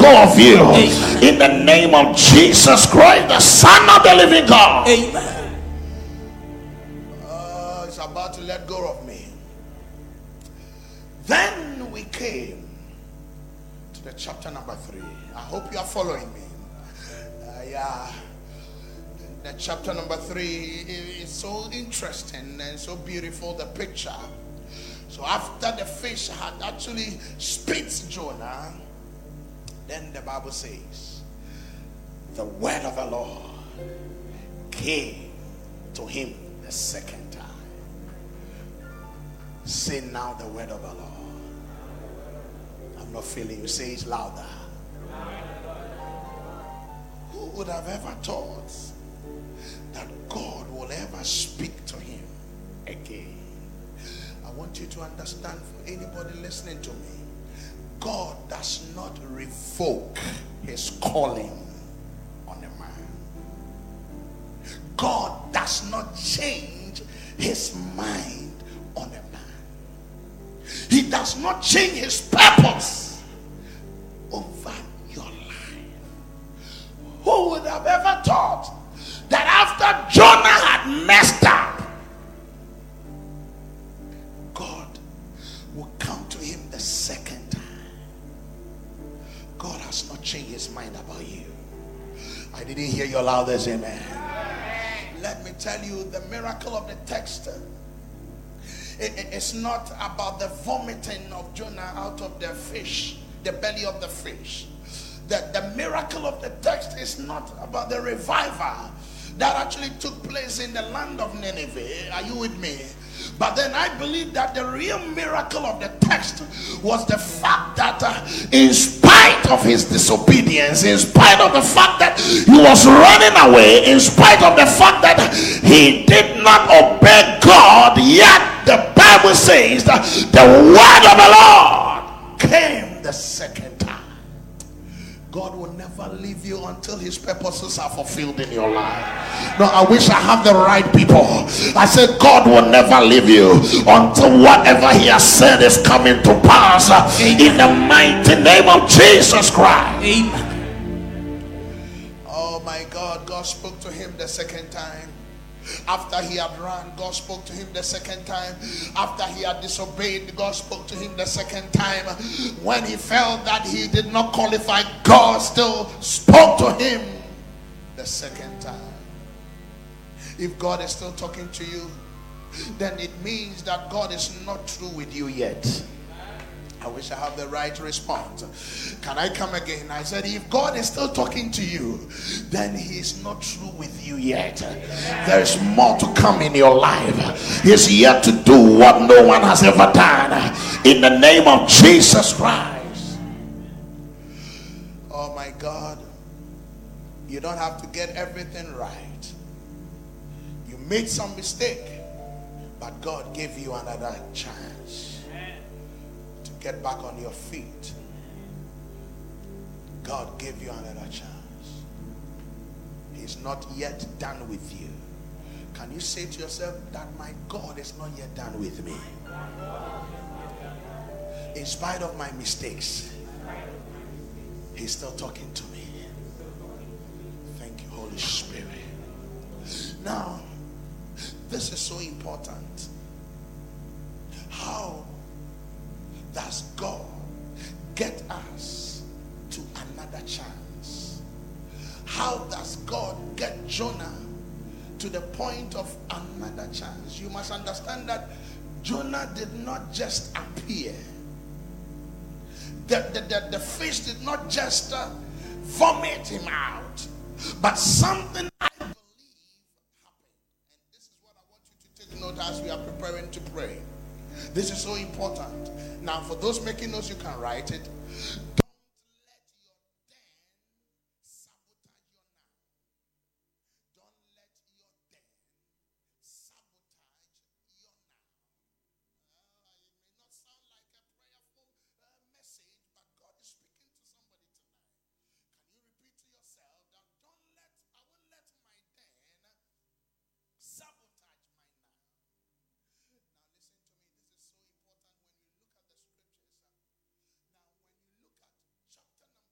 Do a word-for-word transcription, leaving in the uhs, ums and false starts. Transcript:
go of you. Amen. In the name of Jesus Christ, the Son of the living God. Amen. Uh, it's about to let go of me. Then we came to the chapter number three. I hope you are following me. Uh, yeah. The chapter number three is so interesting and so beautiful, the picture. So after the fish had actually spit Jonah, then the Bible says, the word of the Lord came to him the second time. Say now the word of the Lord. I'm not feeling you. Say it louder. Who would have ever thought that God will ever speak to him again? I want you to understand, for anybody listening to me, God does not revoke his calling on a man. God does not change his mind on a man. He does not change his purpose over your life. Who would have ever thought that after Jonah had messed up, God will come to him the second time? God has not changed his mind about you. I didn't hear your loudest amen. Let me tell you the miracle of the text. It, it, it's not about the vomiting of Jonah out of the fish, the belly of the fish. The, the miracle of the text is not about the revival that actually took place in the land of Nineveh. Are you with me? But then I believe that the real miracle of the text was the fact that uh, in spite of his disobedience, in spite of the fact that he was running away, in spite of the fact that he did not obey God, yet the Bible says that the word of the Lord came the second time. God will never leave you until his purposes are fulfilled in your life. No, I wish I have the right people. I said God will never leave you until whatever he has said is coming to pass. Amen. In the mighty name of Jesus Christ. Amen. Oh my God, God spoke to him the second time. After he had run, God spoke to him the second time. After he had disobeyed, God spoke to him the second time. When he felt that he did not qualify, God still spoke to him the second time. If God is still talking to you, then it means that God is not through with you yet. I wish I have the right response. Can I come again? I said, if God is still talking to you, then he is not through with you yet. There is more to come in your life. He's yet to do what no one has ever done. In the name of Jesus Christ. Oh my God. You don't have to get everything right. You made some mistake, but God gave you another chance. Get back on your feet. God gave you another chance. He's not yet done with you. Can you say to yourself that my God is not yet done with me? In spite of my mistakes, he's still talking to me. Thank you, Holy Spirit. Now, this is so important. How does God get us to another chance? How does God get Jonah to the point of another chance? You must understand that Jonah did not just appear. The, the, the, the fish did not just uh, vomit him out, but something I believe happened. And this is what I want you to take note as we are preparing to pray. This is so important. Now, for those making notes, you can write it. Don't